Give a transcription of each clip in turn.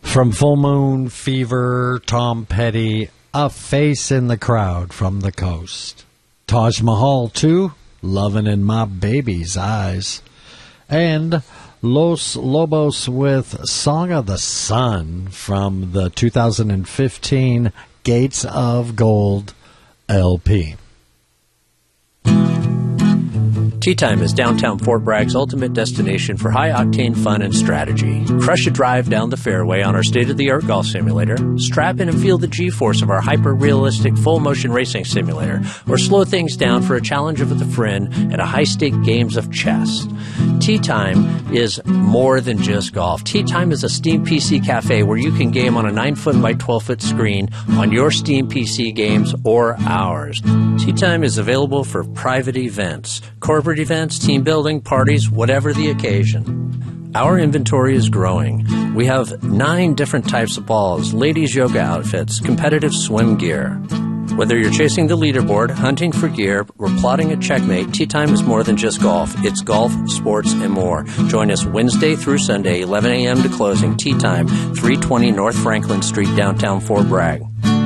From Full Moon Fever, Tom Petty, A Face in the Crowd from the Coast. Taj Mahal 2, Lovin' in My Baby's Eyes. And Los Lobos with Song of the Sun from the 2015 Gates of Gold LP. Tea Time is downtown Fort Bragg's ultimate destination for high-octane fun and strategy. Crush a drive down the fairway on our state-of-the-art golf simulator, strap in and feel the G-force of our hyper-realistic full-motion racing simulator, or slow things down for a challenge with a friend and a high-stake games of chess. Tea Time is more than just golf. Tea Time is a Steam PC cafe where you can game on a 9-foot by 12-foot screen on your Steam PC games or ours. Tea Time is available for private events, corporate events, team building, parties, whatever the occasion. Our inventory is growing. We have 9 different types of balls, ladies' yoga outfits, competitive swim gear. Whether you're chasing the leaderboard, hunting for gear, or plotting a checkmate, Tea Time is more than just golf. It's golf, sports, and more. Join us Wednesday through Sunday, 11 a.m. to closing. Tea Time, 320 North Franklin Street, downtown Fort Bragg.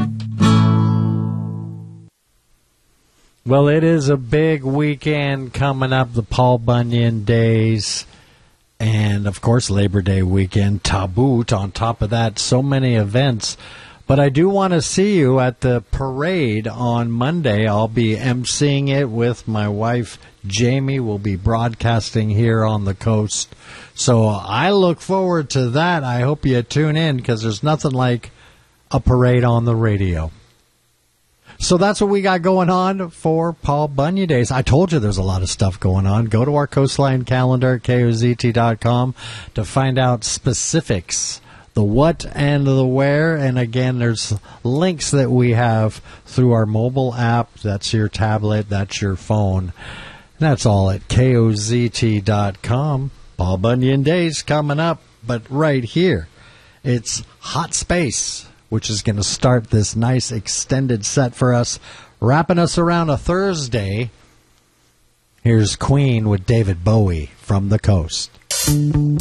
Well, it is a big weekend coming up, the Paul Bunyan Days, and, of course, Labor Day weekend, Taboot. On top of that, so many events. But I do want to see you at the parade on Monday. I'll be emceeing it with my wife, Jamie. We'll be broadcasting here on the coast. So I look forward to that. I hope you tune in because there's nothing like a parade on the radio. So that's what we got going on for Paul Bunyan Days. I told you there's a lot of stuff going on. Go to our Coastline calendar, KOZT.com, to find out specifics, the what and the where. And again, there's links that we have through our mobile app. That's your tablet, that's your phone. And that's all at KOZT.com. Paul Bunyan Days coming up, but right here, it's Hot Space, which is going to start this nice extended set for us, wrapping us around a Thursday. Here's Queen with David Bowie from the Coast.